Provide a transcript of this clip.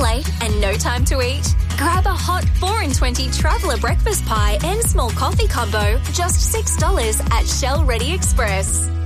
late and no time to eat? Grab a hot 4 in 20 traveller breakfast pie and small coffee combo, just $6 at Shell Ready Express.